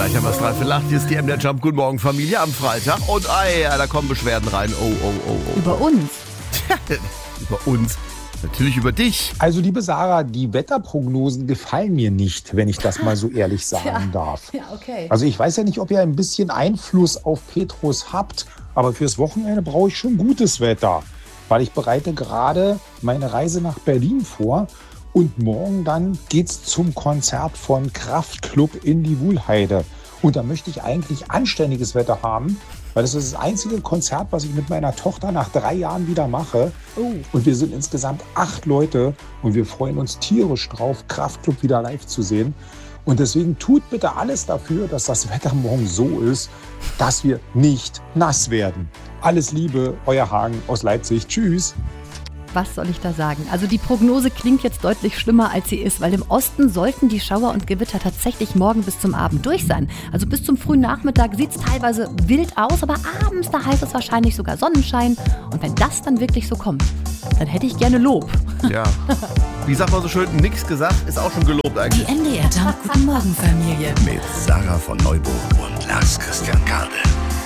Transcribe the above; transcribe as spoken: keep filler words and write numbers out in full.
Gleich haben wir es drei für acht. Hier ist die M D R Jump. Guten Morgen, Familie am Freitag. Und ah ja, da kommen Beschwerden rein. Oh, oh, oh, oh. Über uns. Über uns. Natürlich über dich. Also liebe Sarah, die Wetterprognosen gefallen mir nicht, wenn ich das mal so ehrlich sagen ja. darf. Ja, okay. Also ich weiß ja nicht, ob ihr ein bisschen Einfluss auf Petrus habt, aber fürs Wochenende brauche ich schon gutes Wetter, weil ich bereite gerade meine Reise nach Berlin vor und morgen dann geht's zum Konzert von Kraftklub in die Wuhlheide. Und da möchte ich eigentlich anständiges Wetter haben, weil das ist das einzige Konzert, was ich mit meiner Tochter nach drei Jahren wieder mache. Oh. Und wir sind insgesamt acht Leute und wir freuen uns tierisch drauf, Kraftklub wieder live zu sehen. Und deswegen tut bitte alles dafür, dass das Wetter morgen so ist, dass wir nicht nass werden. Alles Liebe, euer Hagen aus Leipzig. Tschüss. Was soll ich da sagen? Also die Prognose klingt jetzt deutlich schlimmer, als sie ist, weil im Osten sollten die Schauer und Gewitter tatsächlich morgen bis zum Abend durch sein. Also bis zum frühen Nachmittag sieht es teilweise wild aus, aber abends, da heißt es wahrscheinlich sogar Sonnenschein. Und wenn das dann wirklich so kommt, dann hätte ich gerne Lob. Ja. Wie sagt man so schön, nix gesagt, ist auch schon gelobt eigentlich. Die M D R Jump Guten Morgen Familie. Mit Sarah von Neuburg und Lars Christian Kade.